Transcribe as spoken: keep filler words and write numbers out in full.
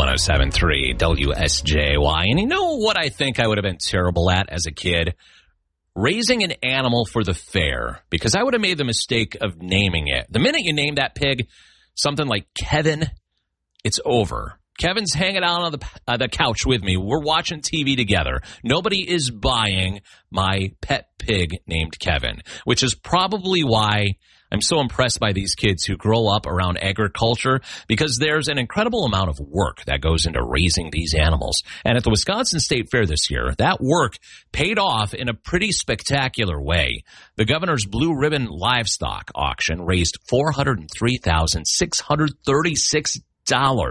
one oh seven point three W S J Y. And you know what I think I would have been terrible at as a kid? Raising an animal for the fair, because I would have made the mistake of naming it. The minute you name that pig something like Kevin, it's over. Kevin's hanging out on the uh, the couch with me. We're watching T V together. Nobody is buying my pet pig named Kevin, which is probably why I'm so impressed by these kids who grow up around agriculture, because there's an incredible amount of work that goes into raising these animals. And at the Wisconsin State Fair this year, that work paid off in a pretty spectacular way. The governor's Blue Ribbon Livestock Auction raised four hundred three thousand six hundred thirty-six dollars.